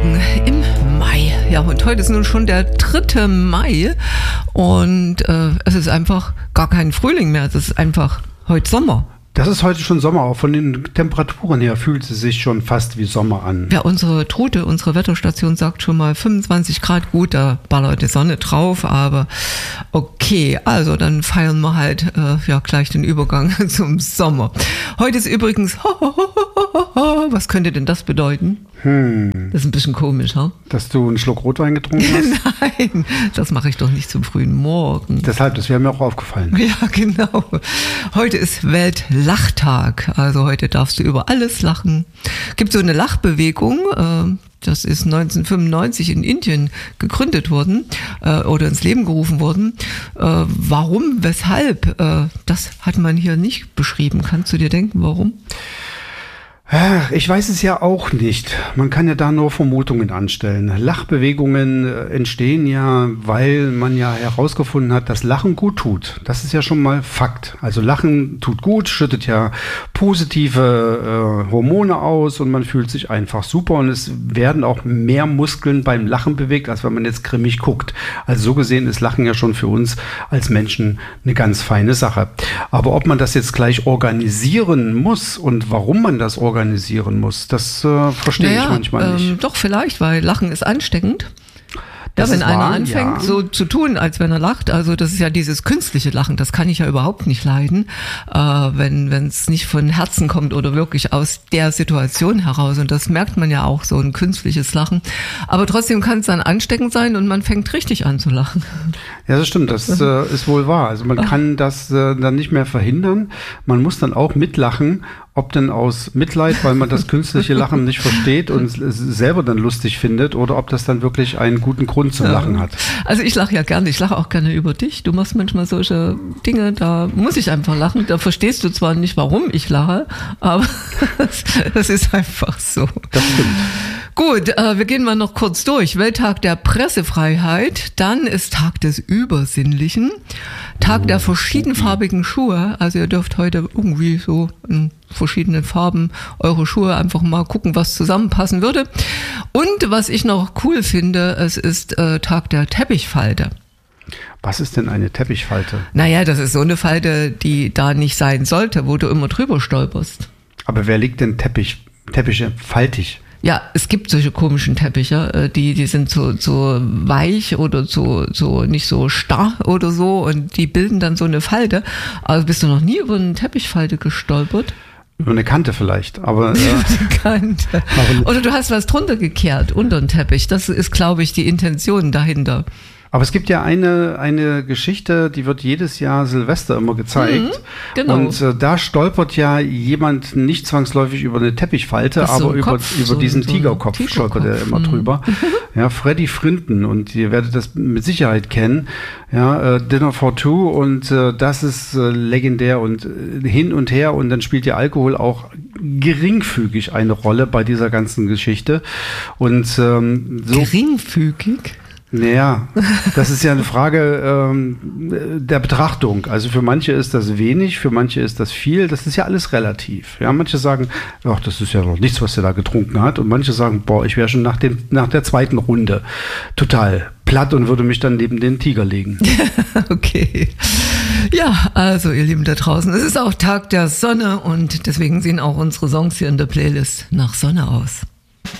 Morgen im Mai. Ja, und heute ist nun schon der 3. Mai und es ist einfach gar kein Frühling mehr. Es ist einfach heute Sommer. Das ist heute schon Sommer, auch von den Temperaturen her fühlt es sich schon fast wie Sommer an. Ja, unsere Trute, unsere Wetterstation sagt schon mal 25 Grad, gut, da ballert die Sonne drauf, aber okay, also dann feiern wir halt gleich den Übergang zum Sommer. Heute ist übrigens, was könnte denn das bedeuten? Das ist ein bisschen komisch, ha? Dass du einen Schluck Rotwein getrunken hast? Nein, das mache ich doch nicht zum frühen Morgen. Deshalb, das wäre mir auch aufgefallen. Ja, genau. Heute ist Weltlachtag. Also heute darfst du über alles lachen. Gibt so eine Lachbewegung, das ist 1995 in Indien gegründet worden oder ins Leben gerufen worden. Warum, weshalb, das hat man hier nicht beschrieben. Kannst du dir denken, warum? Ich weiß es ja auch nicht. Man kann ja da nur Vermutungen anstellen. Lachbewegungen entstehen ja, weil man ja herausgefunden hat, dass Lachen gut tut. Das ist ja schon mal Fakt. Also Lachen tut gut, schüttet ja positive Hormone aus und man fühlt sich einfach super. Und es werden auch mehr Muskeln beim Lachen bewegt, als wenn man jetzt grimmig guckt. Also so gesehen ist Lachen ja schon für uns als Menschen eine ganz feine Sache. Aber ob man das jetzt gleich organisieren muss und warum man das organisieren muss, das verstehe ich manchmal nicht. Doch, vielleicht, weil Lachen ist ansteckend. Ja, wenn einer anfängt, so zu tun, als wenn er lacht, also das ist ja dieses künstliche Lachen, das kann ich ja überhaupt nicht leiden, wenn es nicht von Herzen kommt oder wirklich aus der Situation heraus. Und das merkt man ja auch, so ein künstliches Lachen. Aber trotzdem kann es dann ansteckend sein und man fängt richtig an zu lachen. Ja, das stimmt, das ist wohl wahr. Also man kann das dann nicht mehr verhindern. Man muss dann auch mitlachen, ob denn aus Mitleid, weil man das künstliche Lachen nicht versteht und es selber dann lustig findet, oder ob das dann wirklich einen guten Grund zum Lachen hat. Also ich lache ja gerne, ich lache auch gerne über dich. Du machst manchmal solche Dinge, da muss ich einfach lachen. Da verstehst du zwar nicht, warum ich lache, aber das ist einfach so. Das stimmt. Gut, wir gehen mal noch kurz durch. Welttag der Pressefreiheit, dann ist Tag des Übersinnlichen, Tag der verschiedenfarbigen Schuhe. Also ihr dürft heute irgendwie so in verschiedenen Farben eure Schuhe einfach mal gucken, was zusammenpassen würde. Und was ich noch cool finde, es ist Tag der Teppichfalte. Was ist denn eine Teppichfalte? Naja, das ist so eine Falte, die da nicht sein sollte, wo du immer drüber stolperst. Aber wer legt denn Teppiche faltig? Ja, es gibt solche komischen Teppiche, die sind so weich oder so nicht so starr oder so und die bilden dann so eine Falte. Also bist du noch nie über eine Teppichfalte gestolpert? Über eine Kante vielleicht, aber die Kante. Oder du hast was drunter gekehrt unter den Teppich. Das ist, glaube ich, die Intention dahinter. Aber es gibt ja eine Geschichte, die wird jedes Jahr Silvester immer gezeigt. Genau. Und da stolpert ja jemand nicht zwangsläufig über eine Teppichfalte, aber über diesen Tigerkopf stolpert er immer drüber. Ja, Freddy Frinton, und ihr werdet das mit Sicherheit kennen. Ja, Dinner for Two, und das ist legendär und hin und her, und dann spielt ja Alkohol auch geringfügig eine Rolle bei dieser ganzen Geschichte. Und so geringfügig? Naja, das ist ja eine Frage der Betrachtung. Also für manche ist das wenig, für manche ist das viel. Das ist ja alles relativ. Ja, manche sagen, ach, das ist ja noch nichts, was der da getrunken hat. Und manche sagen, boah, ich wäre schon nach der zweiten Runde total platt und würde mich dann neben den Tiger legen. Okay. Ja, also ihr Lieben da draußen, es ist auch Tag der Sonne und deswegen sehen auch unsere Songs hier in der Playlist nach Sonne aus.